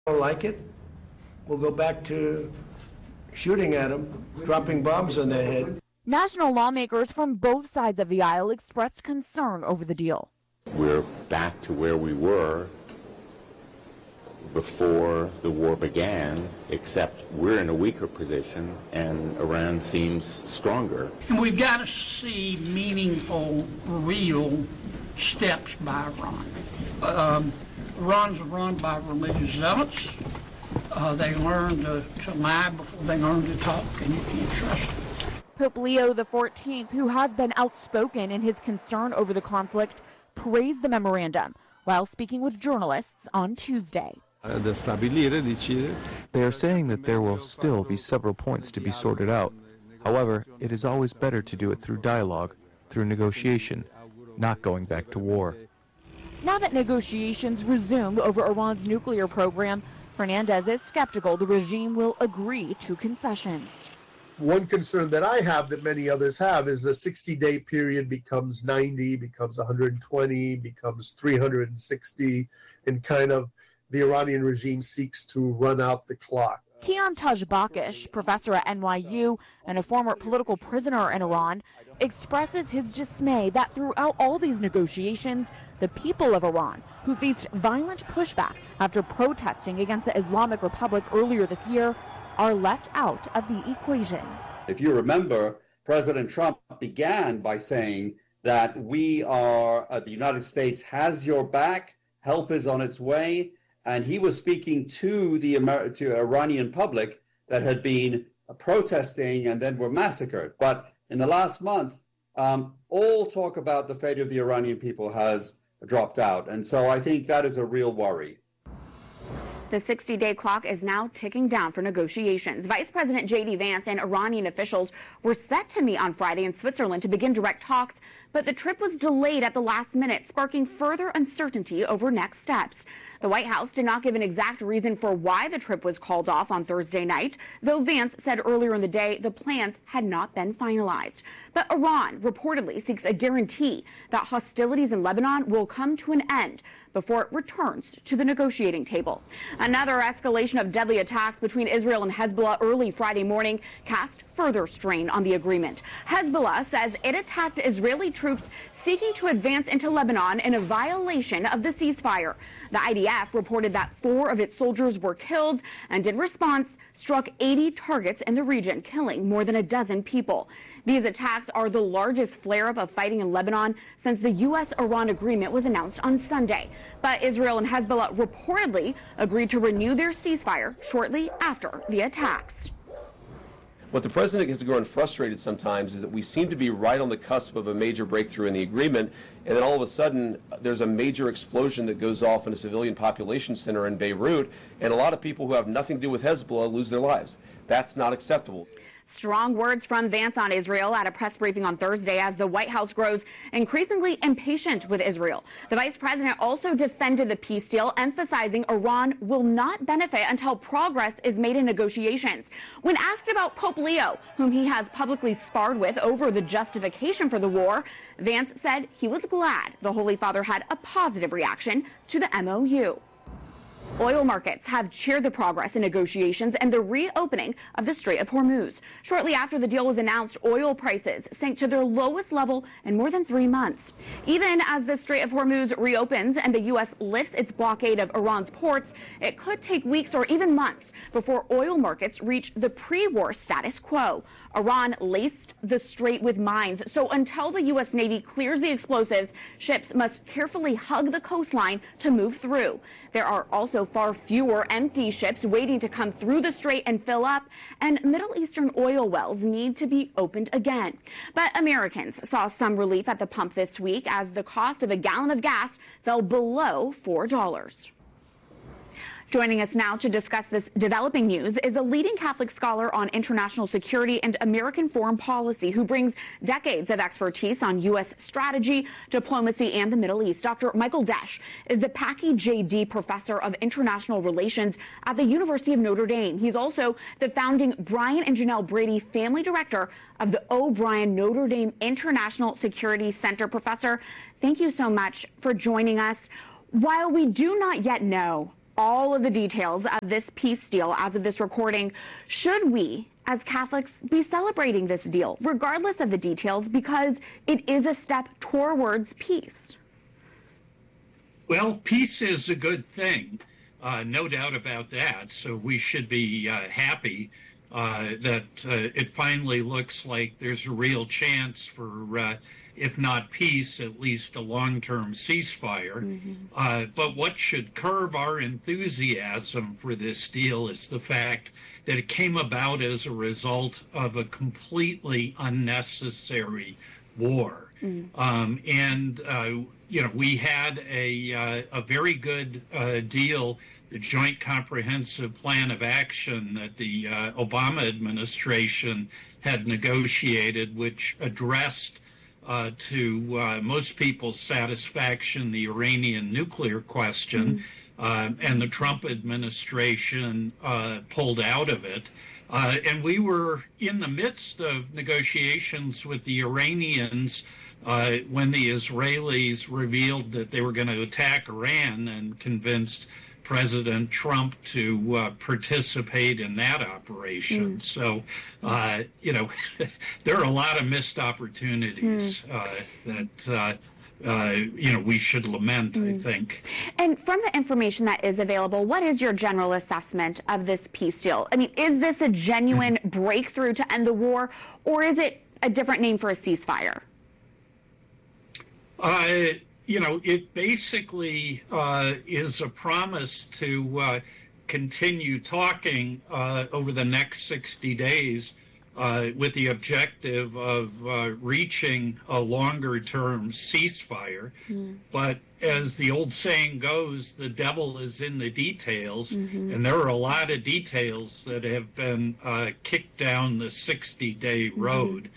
Don't like it, we'll go back to shooting at them, dropping bombs on their head. National lawmakers from both sides of the aisle expressed concern over the deal. We're back to where we were before the war began, except we're in a weaker position and Iran seems stronger. And we've got to see meaningful, real steps by Iran. Iran's run by religious zealots. They learn to lie before they learn to talk, and you can't trust them. Pope Leo XIV, who has been outspoken in his concern over the conflict, praised the memorandum while speaking with journalists on Tuesday. They are saying that there will still be several points to be sorted out. However, it is always better to do it through dialogue, through negotiation, not going back to war. Now that negotiations resume over Iran's nuclear program, Fernandez is skeptical the regime will agree to concessions. One concern that I have, that many others have, is the 60-day period becomes 90, becomes 120, becomes 360, and kind of the Iranian regime seeks to run out the clock. Kian Tajbakish, professor at NYU and a former political prisoner in Iran, expresses his dismay that throughout all these negotiations, the people of Iran, who faced violent pushback after protesting against the Islamic Republic earlier this year, are left out of the equation. If you remember, President Trump began by saying that the United States has your back, help is on its way, and he was speaking to the Iranian public that had been protesting and then were massacred. But in the last month, all talk about the fate of the Iranian people has dropped out, and so I think that is a real worry. The 60-day clock is now ticking down for negotiations. Vice President J.D. Vance and Iranian officials were set to meet on Friday in Switzerland to begin direct talks, but the trip was delayed at the last minute, sparking further uncertainty over next steps. The White House did not give an exact reason for why the trip was called off on Thursday night, though Vance said earlier in the day the plans had not been finalized. But Iran reportedly seeks a guarantee that hostilities in Lebanon will come to an end before it returns to the negotiating table. Another escalation of deadly attacks between Israel and Hezbollah early Friday morning cast further strain on the agreement. Hezbollah says it attacked Israeli troops seeking to advance into Lebanon in a violation of the ceasefire. The IDF reported that 4 of its soldiers were killed and in response struck 80 targets in the region, killing more than a dozen people. These attacks are the largest flare-up of fighting in Lebanon since the U.S.-Iran agreement was announced on Sunday. But Israel and Hezbollah reportedly agreed to renew their ceasefire shortly after the attacks. What the president gets grown frustrated sometimes is that we seem to be right on the cusp of a major breakthrough in the agreement, and then all of a sudden there's a major explosion that goes off in a civilian population center in Beirut, and a lot of people who have nothing to do with Hezbollah lose their lives. That's not acceptable. Strong words from Vance on Israel at a press briefing on Thursday as the White House grows increasingly impatient with Israel. The vice president also defended the peace deal, emphasizing Iran will not benefit until progress is made in negotiations. When asked about Pope Leo, whom he has publicly sparred with over the justification for the war, Vance said he was glad the Holy Father had a positive reaction to the MOU. Oil markets have cheered the progress in negotiations and the reopening of the Strait of Hormuz. Shortly after the deal was announced, oil prices sank to their lowest level in more than 3 months. Even as the Strait of Hormuz reopens and the U.S. lifts its blockade of Iran's ports, it could take weeks or even months before oil markets reach the pre-war status quo. Iran laced the strait with mines, so until the U.S. Navy clears the explosives, ships must carefully hug the coastline to move through. There are also far fewer empty ships waiting to come through the strait and fill up, and Middle Eastern oil wells need to be opened again. But Americans saw some relief at the pump this week as the cost of a gallon of gas fell below $4. Joining us now to discuss this developing news is a leading Catholic scholar on international security and American foreign policy who brings decades of expertise on U.S. strategy, diplomacy, and the Middle East. Dr. Michael Desch is the Packey J.D. Professor of International Relations at the University of Notre Dame. He's also the founding Brian and Janelle Brady Family Director of the O'Brien Notre Dame International Security Center. Professor, thank you so much for joining us. While we do not yet know all of the details of this peace deal as of this recording. Should we, as Catholics, be celebrating this deal, regardless of the details, because it is a step towards peace? Well, peace is a good thing, no doubt about that. So we should be happy that it finally looks like there's a real chance for, if not peace, at least a long-term ceasefire. But what should curb our enthusiasm for this deal is the fact that it came about as a result of a completely unnecessary war. We had a very good deal, the Joint Comprehensive Plan of Action that the Obama administration had negotiated, which addressed to most people's satisfaction the Iranian nuclear question, and the Trump administration pulled out of it. And we were in the midst of negotiations with the Iranians when the Israelis revealed that they were going to attack Iran and convinced President Trump to participate in that operation. So, there are a lot of missed opportunities that we should lament, I think. And from the information that is available, what is your general assessment of this peace deal? I mean, is this a genuine breakthrough to end the war, or is it a different name for a ceasefire? It basically is a promise to continue talking over the next 60 days with the objective of reaching a longer-term ceasefire. But as the old saying goes, the devil is in the details, and there are a lot of details that have been kicked down the 60-day road.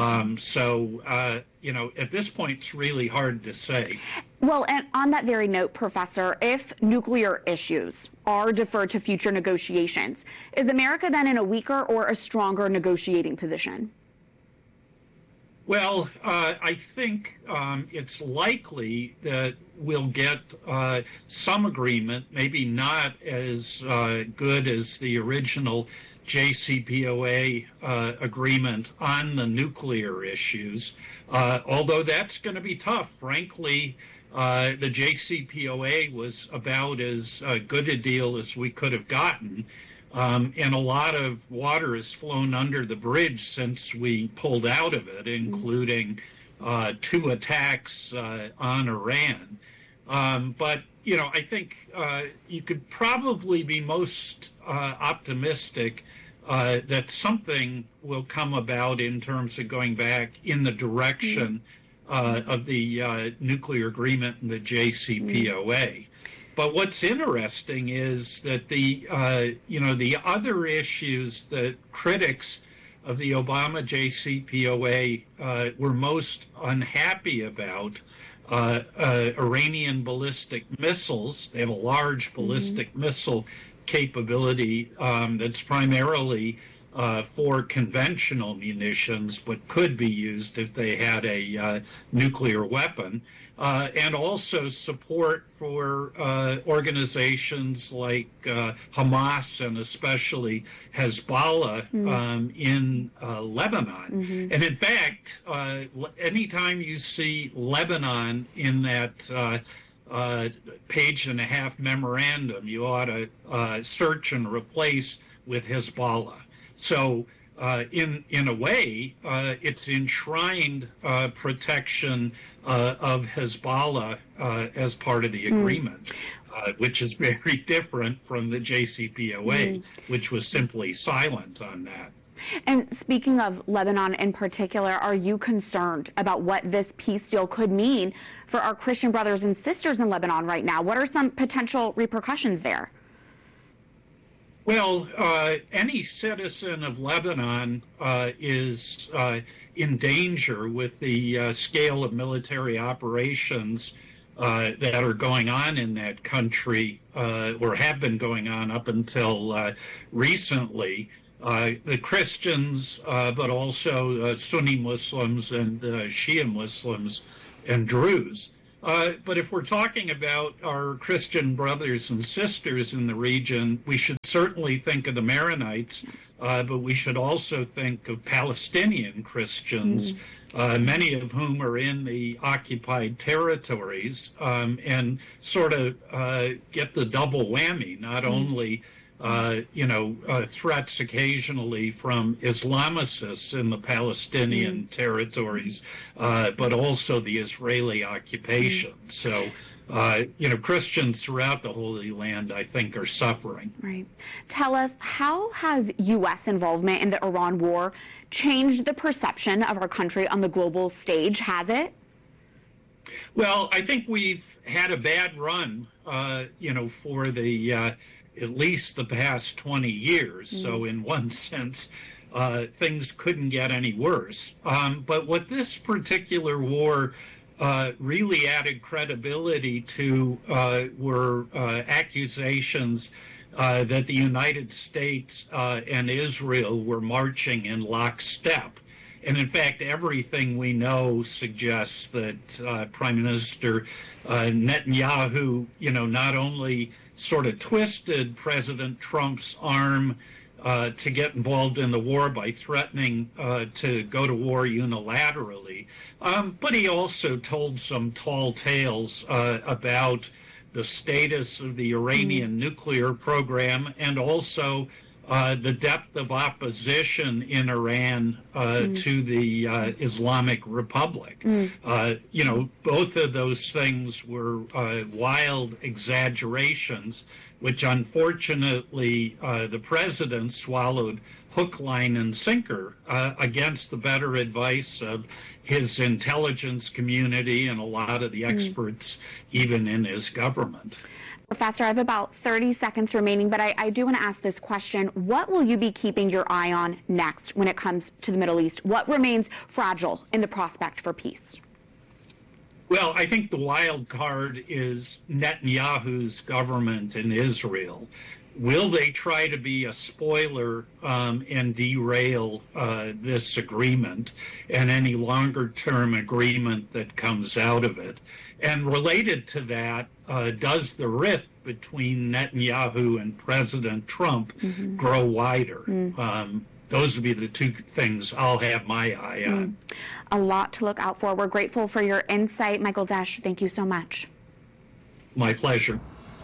At this point, it's really hard to say. Well, and on that very note, Professor, if nuclear issues are deferred to future negotiations, is America then in a weaker or a stronger negotiating position? Well, I think it's likely that we'll get some agreement, maybe not as good as the original JCPOA agreement on the nuclear issues, although that's going to be tough. Frankly, the JCPOA was about as good a deal as we could have gotten, and a lot of water has flown under the bridge since we pulled out of it, including 2 attacks on Iran. But I think you could probably be most optimistic that something will come about in terms of going back in the direction of the nuclear agreement and the JCPOA. But what's interesting is that the other issues that critics of the Obama JCPOA were most unhappy about, Iranian ballistic missiles. They have a large ballistic missile capability that's primarily for conventional munitions, but could be used if they had a nuclear weapon, and also support for organizations like Hamas and especially Hezbollah in Lebanon. And in fact, anytime you see Lebanon in that page-and-a-half memorandum, you ought to search and replace with Hezbollah. So in a way, it's enshrined protection of Hezbollah as part of the agreement, which is very different from the JCPOA, which was simply silent on that. And speaking of Lebanon in particular, are you concerned about what this peace deal could mean for our Christian brothers and sisters in Lebanon right now? What are some potential repercussions there? Well, any citizen of Lebanon is in danger with the scale of military operations that are going on in that country, or have been going on up until recently. The Christians, but also Sunni Muslims and Shia Muslims and Druze. But if we're talking about our Christian brothers and sisters in the region, we should certainly think of the Maronites, but we should also think of Palestinian Christians, many of whom are in the occupied territories, and sort of get the double whammy, not only threats occasionally from Islamicists in the Palestinian territories, but also the Israeli occupation. So, Christians throughout the Holy Land, I think, are suffering. Right. Tell us, how has U.S. involvement in the Iran war changed the perception of our country on the global stage? Has it? Well, I think we've had a bad run, for the at least the past 20 years. So in one sense, things couldn't get any worse. But what this particular war really added credibility to were accusations that the United States and Israel were marching in lockstep. And in fact, everything we know suggests that Prime Minister Netanyahu, not only sort of twisted President Trump's arm to get involved in the war by threatening to go to war unilaterally, but he also told some tall tales about the status of the Iranian nuclear program and also the depth of opposition in Iran to the Islamic Republic. Both of those things were wild exaggerations, which unfortunately the president swallowed hook, line, and sinker against the better advice of his intelligence community and a lot of the experts, even in his government. Professor, I have about 30 seconds remaining, but I do want to ask this question. What will you be keeping your eye on next when it comes to the Middle East? What remains fragile in the prospect for peace? Well, I think the wild card is Netanyahu's government in Israel. Will they try to be a spoiler and derail this agreement and any longer-term agreement that comes out of it? And related to that, does the rift between Netanyahu and President Trump grow wider? Those would be the two things I'll have my eye on. A lot to look out for. We're grateful for your insight. Michael Desch, thank you so much. My pleasure.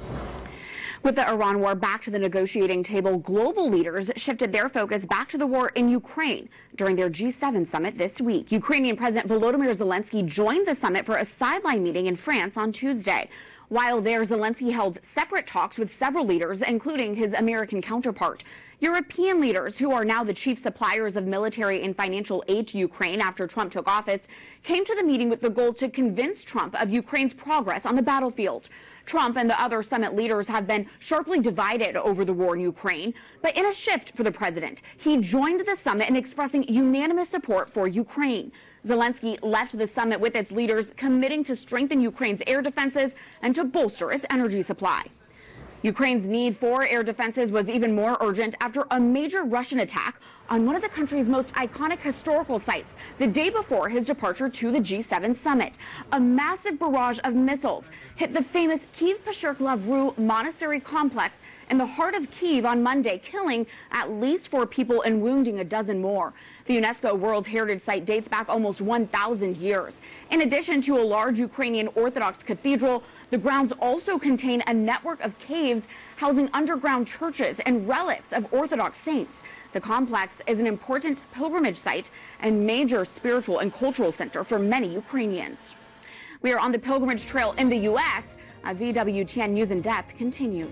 With the Iran war back to the negotiating table, global leaders shifted their focus back to the war in Ukraine during their G7 summit this week. Ukrainian President Volodymyr Zelensky joined the summit for a sideline meeting in France on Tuesday. While there, Zelensky held separate talks with several leaders, including his American counterpart. European leaders, who are now the chief suppliers of military and financial aid to Ukraine after Trump took office, came to the meeting with the goal to convince Trump of Ukraine's progress on the battlefield. Trump and the other summit leaders have been sharply divided over the war in Ukraine, but in a shift for the president, he joined the summit in expressing unanimous support for Ukraine. Zelensky left the summit with its leaders committing to strengthen Ukraine's air defenses and to bolster its energy supply. Ukraine's need for air defenses was even more urgent after a major Russian attack on one of the country's most iconic historical sites the day before his departure to the G7 summit. A massive barrage of missiles hit the famous Kiev-Peshcherk-Lavru monastery complex in the heart of Kyiv on Monday, killing at least 4 people and wounding a dozen more. The UNESCO World Heritage Site dates back almost 1,000 years. In addition to a large Ukrainian Orthodox cathedral, the grounds also contain a network of caves housing underground churches and relics of Orthodox saints. The complex is an important pilgrimage site and major spiritual and cultural center for many Ukrainians. We are on the pilgrimage trail in the U.S. as EWTN News in Depth continues.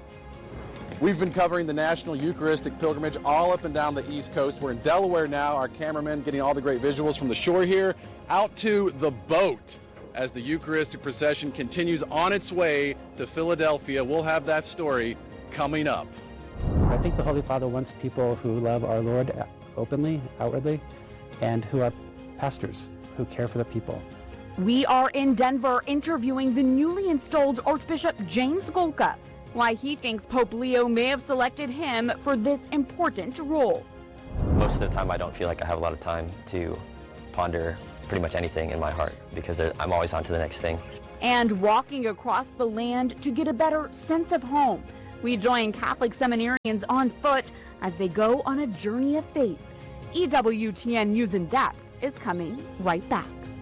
We've been covering the National Eucharistic Pilgrimage all up and down the East Coast. We're in Delaware now. Our cameraman getting all the great visuals from the shore here out to the boat as the Eucharistic procession continues on its way to Philadelphia. We'll have that story coming up. I think the Holy Father wants people who love our Lord openly, outwardly, and who are pastors who care for the people. We are in Denver interviewing the newly installed Archbishop James Golka, why he thinks Pope Leo may have selected him for this important role. Most of the time I don't feel like I have a lot of time to ponder pretty much anything in my heart because I'm always on to the next thing. and walking across the land to get a better sense of home. We join Catholic seminarians on foot as they go on a journey of faith. EWTN News in Depth is coming right back.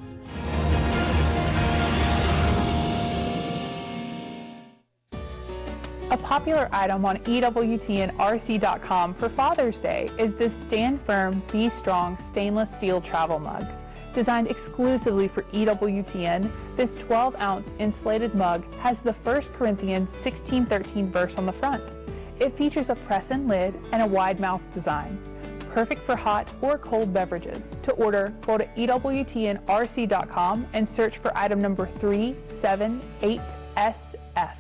A popular item on EWTNRC.com for Father's Day is this Stand Firm, Be Strong stainless steel travel mug. Designed exclusively for EWTN, this 12-ounce insulated mug has the 1 Corinthians 16:13 verse on the front. It features a press-in lid and a wide-mouth design. Perfect for hot or cold beverages. To order, go to EWTNRC.com and search for item number 378SF.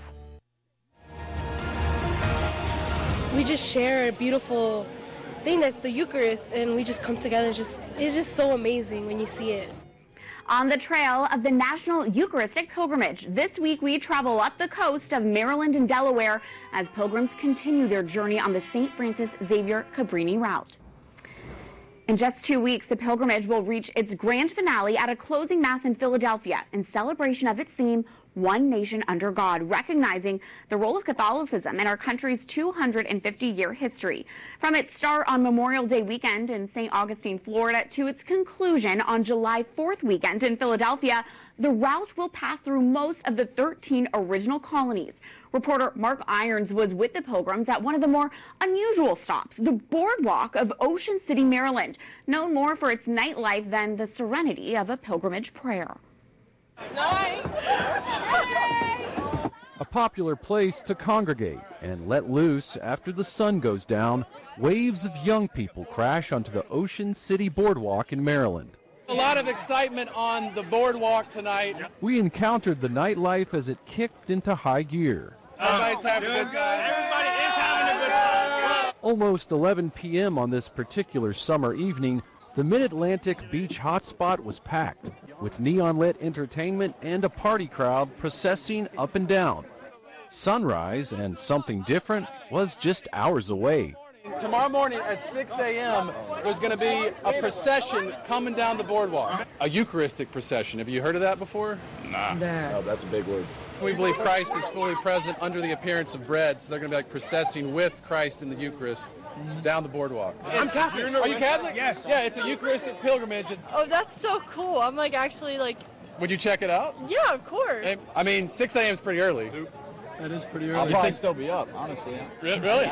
We just share a beautiful thing that's the Eucharist, and we just come together. It's just so amazing when you see it. On the trail of the National Eucharistic Pilgrimage, this week we travel up the coast of Maryland and Delaware as pilgrims continue their journey on the St. Francis Xavier Cabrini route. In just 2 weeks, the pilgrimage will reach its grand finale at a closing mass in Philadelphia in celebration of its theme, One Nation Under God, recognizing the role of Catholicism in our country's 250-year history. From its start on Memorial Day weekend in St. Augustine, Florida, to its conclusion on July 4th weekend in Philadelphia, the route will pass through most of the 13 original colonies. Reporter Mark Irons was with the pilgrims at one of the more unusual stops, the Boardwalk of Ocean City, Maryland, known more for its nightlife than the serenity of a pilgrimage prayer. A popular place to congregate and let loose after the sun goes down, waves of young people crash onto the Ocean City Boardwalk in Maryland. A lot of excitement on the boardwalk tonight. We encountered the nightlife as it kicked into high gear. Everybody's having a good time. Everybody is having a good time. Almost 11 p.m. on this particular summer evening, the Mid-Atlantic beach hotspot was packed, with neon-lit entertainment and a party crowd processing up and down. Sunrise and something different was just hours away. Tomorrow morning at 6 a.m., there's going to be a procession coming down the boardwalk. A Eucharistic procession. Have you heard of that before? Nah. No, that's a big word. We believe Christ is fully present under the appearance of bread, so they're going to be like processing with Christ in the Eucharist down the boardwalk. I'm Catholic. Are you Catholic? Yes. Yeah, it's a Eucharistic pilgrimage. Oh, that's so cool. I'm actually Would you check it out? Yeah, of course. I mean, 6 a.m. is pretty early. That is pretty early. I'll probably still be up, honestly. Really?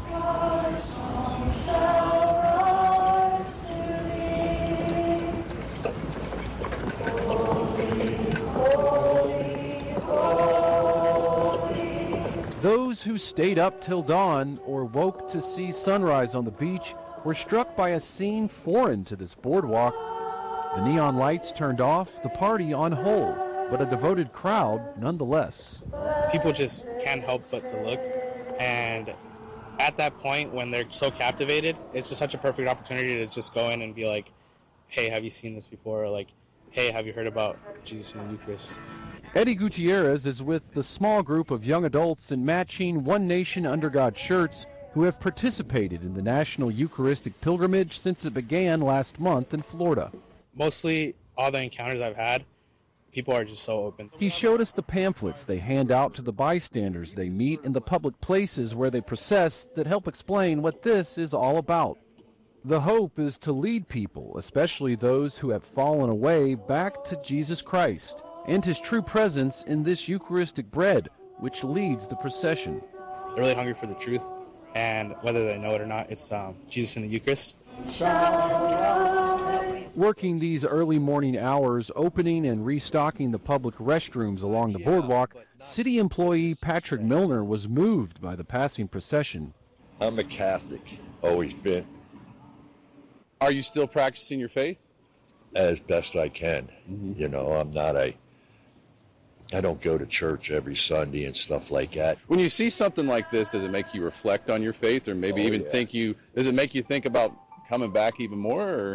Those who stayed up till dawn or woke to see sunrise on the beach were struck by a scene foreign to this boardwalk. The neon lights turned off, the party on hold, but a devoted crowd nonetheless. People just can't help but to look, and at that point when they're so captivated, it's just such a perfect opportunity to just go in and be like, hey, have you seen this before? Or like, hey, have you heard about Jesus in the Eucharist? Eddie Gutierrez is with the small group of young adults in matching One Nation Under God shirts who have participated in the National Eucharistic Pilgrimage since it began last month in Florida. Mostly all the encounters I've had, people are just so open. He showed us the pamphlets they hand out to the bystanders they meet in the public places where they process that help explain what this is all about. The hope is to lead people, especially those who have fallen away, back to Jesus Christ and his true presence in this Eucharistic bread, which leads the procession. They're really hungry for the truth, and whether they know it or not, it's Jesus in the Eucharist. Working these early morning hours, opening and restocking the public restrooms along the boardwalk, city employee Patrick Milner was moved by the passing procession. I'm a Catholic, always been. Are you still practicing your faith? As best I can. You know, I don't go to church every Sunday and stuff like that. When you see something like this, does it make you reflect on your faith, or maybe does it make you think about coming back even more? Or?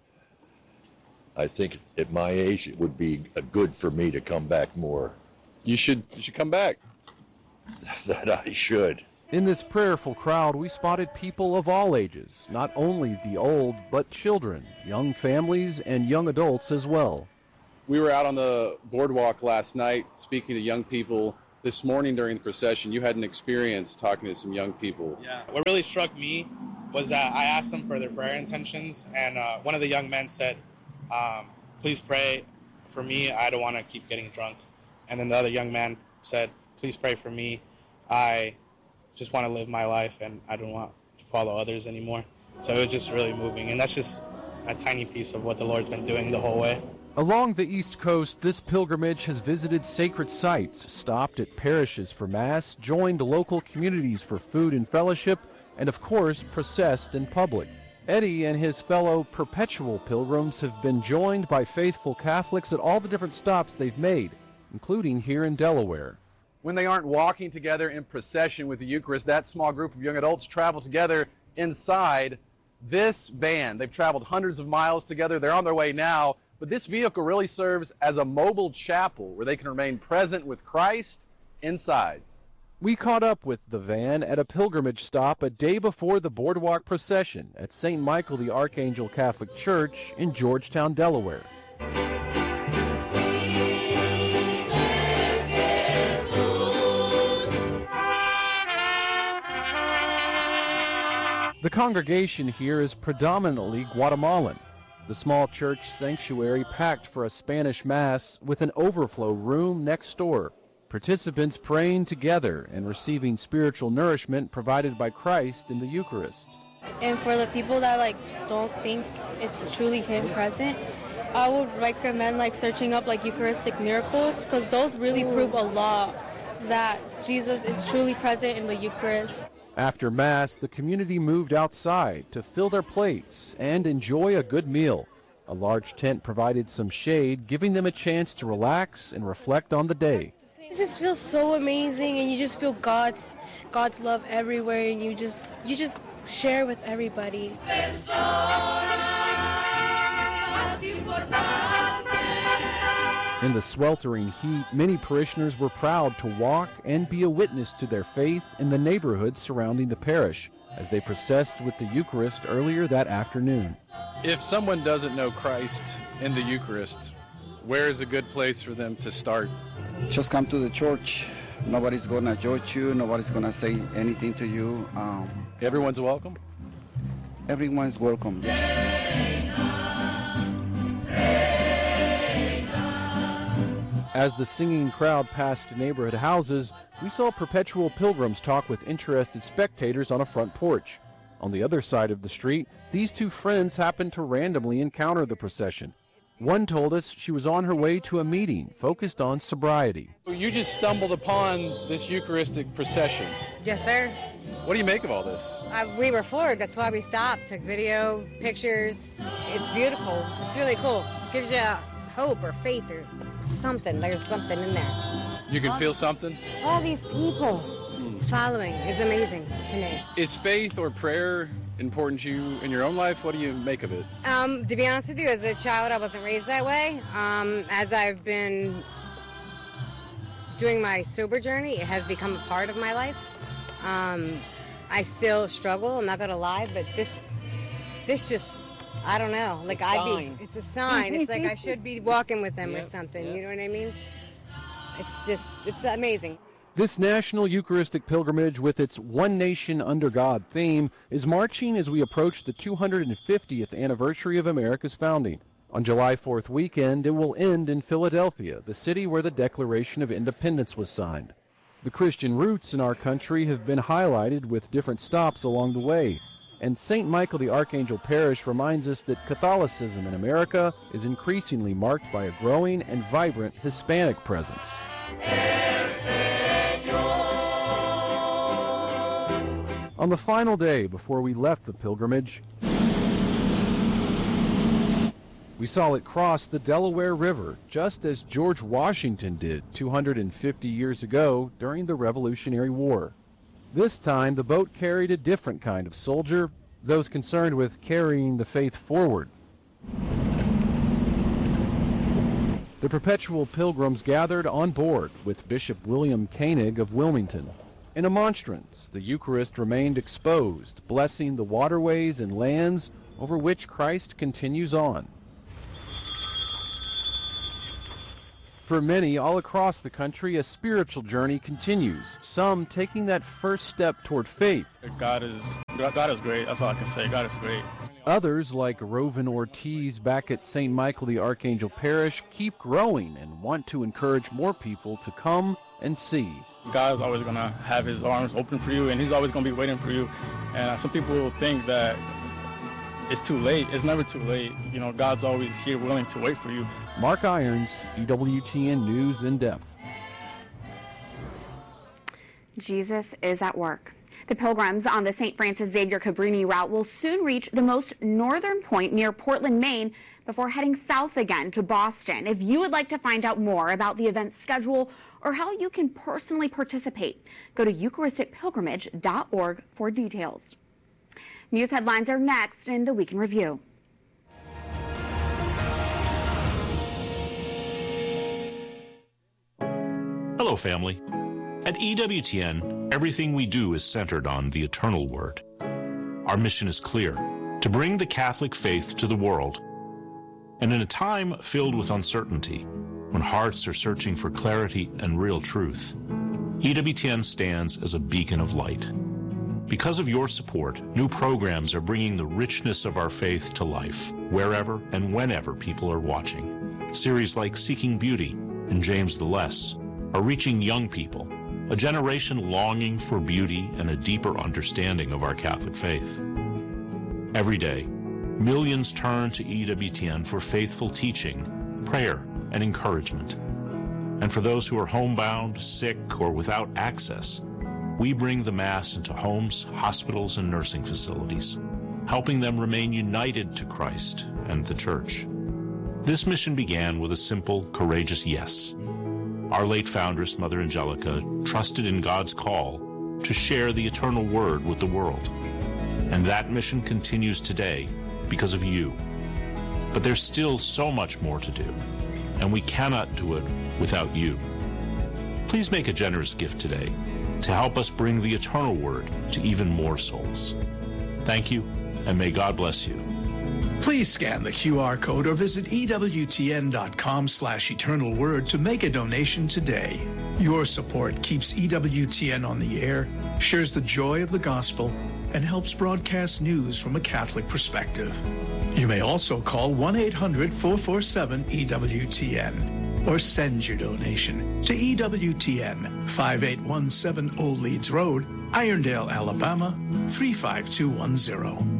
I think at my age it would be good for me to come back more. You should come back. That I should. In this prayerful crowd, we spotted people of all ages, not only the old, but children, young families, and young adults as well. We were out on the boardwalk last night speaking to young people. This morning during the procession, you had an experience talking to some young people. Yeah. What really struck me was that I asked them for their prayer intentions, and one of the young men said, please pray for me. I don't want to keep getting drunk. And then the other young man said, please pray for me. I just want to live my life, and I don't want to follow others anymore. So it was just really moving, and that's just a tiny piece of what the Lord's been doing the whole way. Along the East Coast, this pilgrimage has visited sacred sites, stopped at parishes for Mass, joined local communities for food and fellowship, and of course, processed in public. Eddie and his fellow perpetual pilgrims have been joined by faithful Catholics at all the different stops they've made, including here in Delaware. When they aren't walking together in procession with the Eucharist, that small group of young adults travel together inside this van. They've traveled hundreds of miles together. They're on their way now. But this vehicle really serves as a mobile chapel where they can remain present with Christ inside. We caught up with the van at a pilgrimage stop a day before the boardwalk procession at St. Michael the Archangel Catholic Church in Georgetown, Delaware. The congregation here is predominantly Guatemalan. The small church sanctuary packed for a Spanish Mass with an overflow room next door. Participants praying together and receiving spiritual nourishment provided by Christ in the Eucharist. And for the people that don't think it's truly Him present, I would recommend searching up Eucharistic miracles, because those really prove a lot that Jesus is truly present in the Eucharist. After Mass, the community moved outside to fill their plates and enjoy a good meal. A large tent provided some shade, giving them a chance to relax and reflect on the day. It just feels so amazing, and you just feel God's love everywhere, and you just share with everybody. In the sweltering heat, many parishioners were proud to walk and be a witness to their faith in the neighborhoods surrounding the parish as they processed with the Eucharist earlier that afternoon. If someone doesn't know Christ in the Eucharist, where is a good place for them to start? Just come to the church. Nobody's going to judge you. Nobody's going to say anything to you. Everyone's welcome? Everyone's welcome. As the singing crowd passed neighborhood houses, we saw perpetual pilgrims talk with interested spectators on a front porch. On the other side of the street, these two friends happened to randomly encounter the procession. One told us she was on her way to a meeting focused on sobriety. You just stumbled upon this Eucharistic procession. Yes, sir. What do you make of all this? We were floored. That's why we stopped, took video, pictures. It's beautiful. It's really cool. Gives you hope or faith or something. There's something in there. You can feel something? All these people following is amazing to me. Is faith or prayer important to you in your own life? What do you make of it? To be honest with you, as a child, I wasn't raised that way. As I've been doing my sober journey, it has become a part of my life. I still struggle, I'm not going to lie, but this just, I don't know. It's a sign. It's like I should be walking with them or something. You know what I mean? It's amazing. This National Eucharistic Pilgrimage, with its One Nation Under God theme, is marching as we approach the 250th anniversary of America's founding. On July 4th weekend, it will end in Philadelphia, the city where the Declaration of Independence was signed. The Christian roots in our country have been highlighted with different stops along the way, and St. Michael the Archangel Parish reminds us that Catholicism in America is increasingly marked by a growing and vibrant Hispanic presence. On the final day before we left the pilgrimage, we saw it cross the Delaware River, just as George Washington did 250 years ago during the Revolutionary War. This time, the boat carried a different kind of soldier, those concerned with carrying the faith forward. The perpetual pilgrims gathered on board with Bishop William Koenig of Wilmington. In a monstrance, the Eucharist remained exposed, blessing the waterways and lands over which Christ continues on. For many all across the country, a spiritual journey continues, some taking that first step toward faith. God is great. That's all I can say. God is great. Others, like Rovin Ortiz back at St. Michael the Archangel Parish, keep growing and want to encourage more people to come and see. God is always going to have his arms open for you, and he's always going to be waiting for you. And some people think that it's too late. It's never too late. You know, God's always here willing to wait for you. Mark Irons, EWTN News in Depth. Jesus is at work. The pilgrims on the St. Francis Xavier Cabrini route will soon reach the most northern point near Portland, Maine, before heading south again to Boston. If you would like to find out more about the event's schedule or how you can personally participate, go to EucharisticPilgrimage.org for details. News headlines are next in the Week in Review. Hello, family. At EWTN, everything we do is centered on the eternal Word. Our mission is clear: to bring the Catholic faith to the world. And in a time filled with uncertainty, when hearts are searching for clarity and real truth, EWTN stands as a beacon of light. Because of your support, new programs are bringing the richness of our faith to life, wherever and whenever people are watching. Series like Seeking Beauty and James the Less are reaching young people, a generation longing for beauty and a deeper understanding of our Catholic faith. Every day, millions turn to EWTN for faithful teaching, prayer, and encouragement. And for those who are homebound, sick, or without access, we bring the Mass into homes, hospitals, and nursing facilities, helping them remain united to Christ and the Church. This mission began with a simple, courageous yes. Our late foundress, Mother Angelica, trusted in God's call to share the eternal Word with the world. And that mission continues today because of you. But there's still so much more to do, and we cannot do it without you. Please make a generous gift today to help us bring the eternal Word to even more souls. Thank you, and may God bless you. Please scan the QR code or visit EWTN.com/eternalword to make a donation today. Your support keeps EWTN on the air, shares the joy of the gospel, and helps broadcast news from a Catholic perspective. You may also call 1-800-447-EWTN or send your donation to EWTN, 5817 Old Leeds Road, Irondale, Alabama, 35210.